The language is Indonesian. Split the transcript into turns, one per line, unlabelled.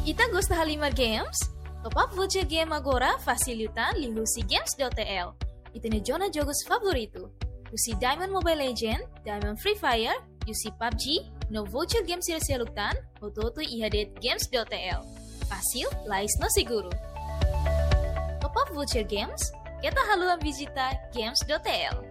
Ita gosta Halima Games? Top up voucher game agora facilitan lihusi games.tl. Itene jona jogos favorito. Usi Diamond Mobile Legend, Diamond Free Fire, usi PUBG, no voucher game sila-siluktan, ototo ihadet games.tl. Fácil, lais no seguro. Top up voucher games, kita haluan visita games.tl.